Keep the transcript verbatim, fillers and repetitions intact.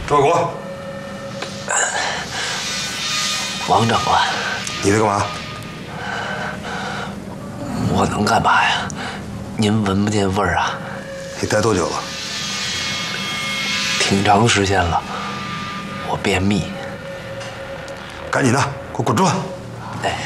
赵国， 王长官， 你在干嘛？ 我能干嘛呀？您闻不见味儿啊？ 你待多久了？ 挺长时间了，我便秘。 赶紧的，给我滚出来！ 哎。